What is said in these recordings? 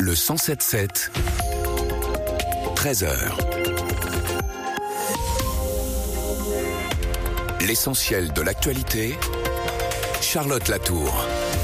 Le 107.7, 13h. L'essentiel de l'actualité, Charlotte Latour.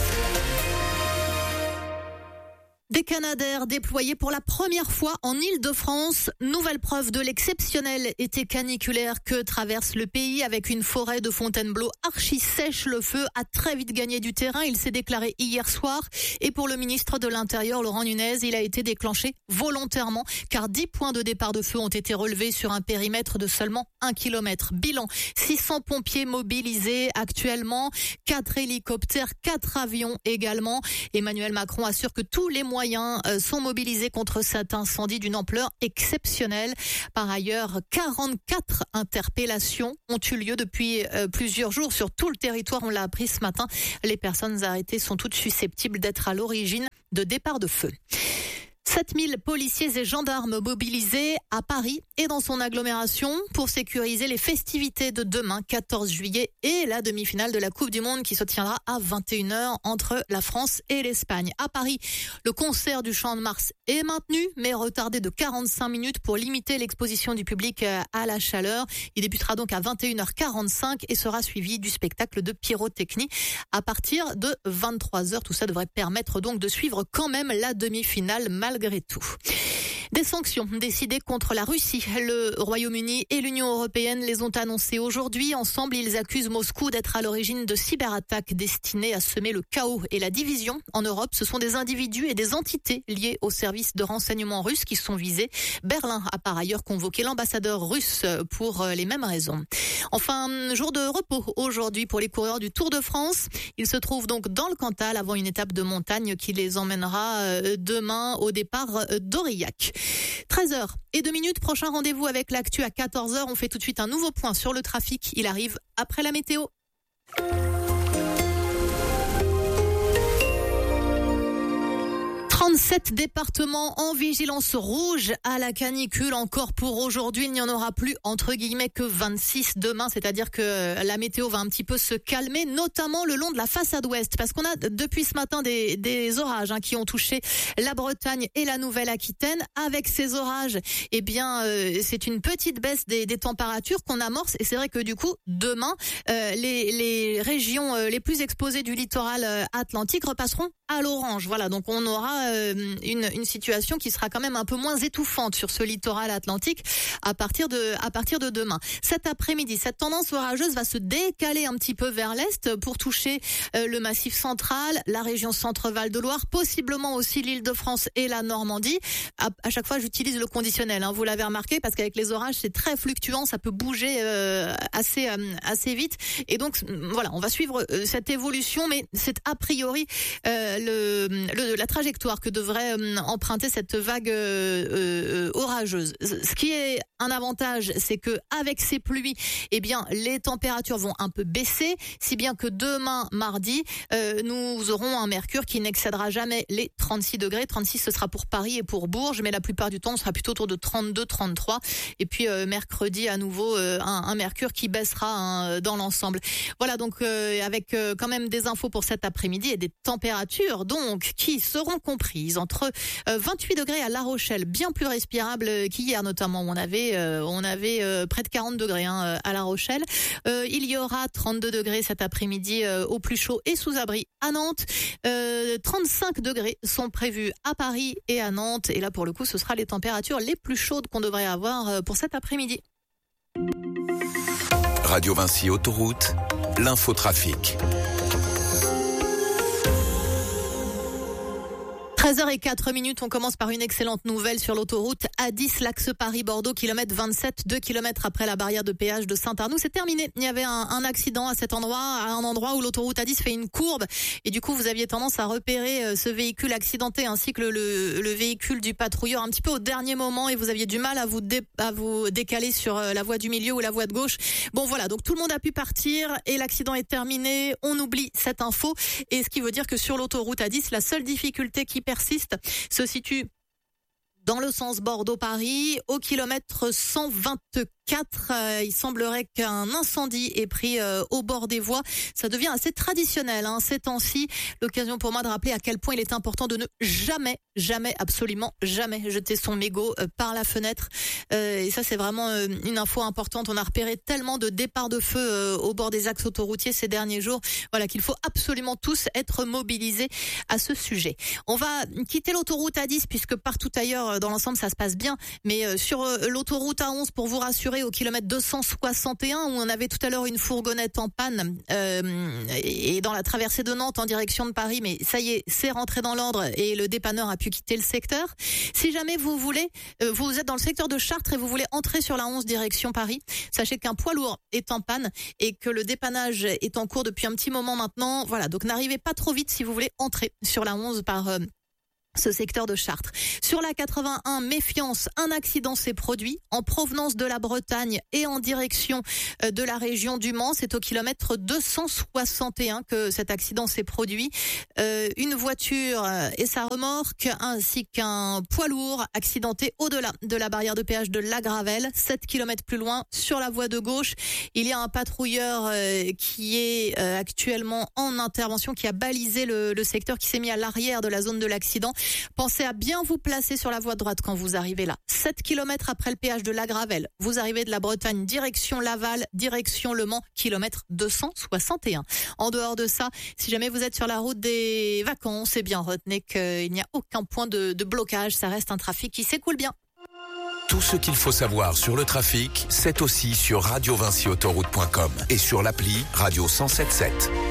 Des Canadair déployés pour la première fois en Île-de-France. Nouvelle preuve de l'exceptionnel été caniculaire que traverse le pays avec une forêt de Fontainebleau archi sèche. Le feu a très vite gagné du terrain. Il s'est déclaré hier soir. Et pour le ministre de l'Intérieur, Laurent Nunez, il a été déclenché volontairement car 10 points de départ de feu ont été relevés sur un périmètre de seulement 1 kilomètre. Bilan, 600 pompiers mobilisés actuellement, 4 hélicoptères, 4 avions également. Emmanuel Macron assure que tous les moyens sont mobilisés contre cet incendie d'une ampleur exceptionnelle. Par ailleurs, 44 interpellations ont eu lieu depuis plusieurs jours sur tout le territoire. On l'a appris ce matin. Les personnes arrêtées sont toutes susceptibles d'être à l'origine de départ de feu. 7000 policiers et gendarmes mobilisés à Paris et dans son agglomération pour sécuriser les festivités de demain, 14 juillet, et la demi-finale de la Coupe du Monde qui se tiendra à 21h entre la France et l'Espagne. À Paris, le concert du Chant de Mars est maintenu, mais retardé de 45 minutes pour limiter l'exposition du public à la chaleur. Il débutera donc à 21h45 et sera suivi du spectacle de pyrotechnie à partir de 23h. Tout ça devrait permettre donc de suivre quand même la demi-finale malgré tout. Des sanctions décidées contre la Russie. Le Royaume-Uni et l'Union européenne les ont annoncées aujourd'hui. Ensemble, ils accusent Moscou d'être à l'origine de cyberattaques destinées à semer le chaos et la division en Europe. Ce sont des individus et des entités liées aux services de renseignement russes qui sont visés. Berlin a par ailleurs convoqué l'ambassadeur russe pour les mêmes raisons. Enfin, jour de repos aujourd'hui pour les coureurs du Tour de France. Ils se trouvent donc dans le Cantal avant une étape de montagne qui les emmènera demain au départ d'Aurillac. 13h02, prochain rendez-vous avec l'actu à 14h. On fait tout de suite un nouveau point sur le trafic. Il arrive après la météo. 37 départements en vigilance rouge à la canicule encore pour aujourd'hui. Il n'y en aura plus entre guillemets que 26 demain, c'est-à-dire que la météo va un petit peu se calmer, notamment le long de la façade ouest, parce qu'on a depuis ce matin des orages qui ont touché la Bretagne et la Nouvelle-Aquitaine. Avec ces orages, eh bien, c'est une petite baisse des températures qu'on amorce, et c'est vrai que du coup, demain, les régions les plus exposées du littoral atlantique repasseront à l'orange. Voilà, donc on aura une situation qui sera quand même un peu moins étouffante sur ce littoral atlantique à partir de demain. Cet après-midi, cette tendance orageuse va se décaler un petit peu vers l'est pour toucher le Massif central, la région Centre-Val de Loire, possiblement aussi l'Île-de-France et la Normandie. À chaque fois, j'utilise le conditionnel. Vous l'avez remarqué, parce qu'avec les orages, c'est très fluctuant, ça peut bouger assez vite. Et donc, voilà, on va suivre cette évolution, mais c'est a priori la trajectoire que devrait emprunter cette vague orageuse. Ce qui est un avantage, c'est que avec ces pluies, eh bien, les températures vont un peu baisser, si bien que demain, mardi, nous aurons un mercure qui n'excédera jamais les 36 degrés. 36, ce sera pour Paris et pour Bourges, mais la plupart du temps, on sera plutôt autour de 32, 33. Et puis, mercredi, à nouveau, un mercure qui baissera dans l'ensemble. Voilà, donc, avec quand même des infos pour cet après-midi et des températures, donc, qui seront comprises entre 28 degrés à La Rochelle, bien plus respirable qu'hier, notamment, où on avait près de 40 degrés à La Rochelle. Il y aura 32 degrés cet après-midi au plus chaud et sous abri à Nantes. 35 degrés sont prévus à Paris et à Nantes. Et là, pour le coup, ce sera les températures les plus chaudes qu'on devrait avoir pour cet après-midi. Radio Vinci Autoroute, l'infotrafic. 13h04, on commence par une excellente nouvelle sur l'autoroute A10, l'axe Paris-Bordeaux, kilomètre 27, 2 kilomètres après la barrière de péage de Saint-Arnoux. C'est terminé. Il y avait un accident à cet endroit, à un endroit où l'autoroute A10 fait une courbe. Et du coup, vous aviez tendance à repérer ce véhicule accidenté ainsi que le véhicule du patrouilleur un petit peu au dernier moment, et vous aviez du mal à vous décaler sur la voie du milieu ou la voie de gauche. Bon, voilà. Donc, tout le monde a pu partir et l'accident est terminé. On oublie cette info. Et ce qui veut dire que sur l'autoroute A10, la seule difficulté qui persiste se situe Dans le sens Bordeaux-Paris, au kilomètre 124, il semblerait qu'un incendie ait pris au bord des voies. Ça devient assez traditionnel ces temps-ci. L'occasion pour moi de rappeler à quel point il est important de ne jamais, absolument jamais jeter son mégot par la fenêtre. Et ça, c'est vraiment une info importante. On a repéré tellement de départs de feu au bord des axes autoroutiers ces derniers jours. Voilà, qu'il faut absolument tous être mobilisés à ce sujet. On va quitter l'autoroute A10 puisque partout ailleurs dans l'ensemble ça se passe bien. Mais sur l'autoroute A11, pour vous rassurer, au kilomètre 261 où on avait tout à l'heure une fourgonnette en panne et dans la traversée de Nantes en direction de Paris, mais ça y est, c'est rentré dans l'ordre et le dépanneur a pu quitter le secteur. Si jamais vous voulez, vous êtes dans le secteur de Chartres et vous voulez entrer sur la 11 direction Paris, sachez qu'un poids lourd est en panne et que le dépannage est en cours depuis un petit moment maintenant. Voilà, donc n'arrivez pas trop vite si vous voulez entrer sur la 11 par ce secteur de Chartres. Sur la 81, méfiance, un accident s'est produit en provenance de la Bretagne et en direction de la région du Mans. C'est au kilomètre 261 que cet accident s'est produit. Une voiture et sa remorque ainsi qu'un poids lourd accidenté au-delà de la barrière de péage de La Gravelle. 7 km plus loin, sur la voie de gauche, il y a un patrouilleur qui est actuellement en intervention, qui a balisé le secteur, qui s'est mis à l'arrière de la zone de l'accident. Pensez à bien vous placer sur la voie de droite quand vous arrivez là. 7 km après le péage de La Gravelle, vous arrivez de la Bretagne, direction Laval, direction Le Mans, kilomètre 261. En dehors de ça, si jamais vous êtes sur la route des vacances, eh bien retenez qu'il n'y a aucun point de blocage, ça reste un trafic qui s'écoule bien. Tout ce qu'il faut savoir sur le trafic, c'est aussi sur radiovinciautoroute.com et sur l'appli Radio 107.7.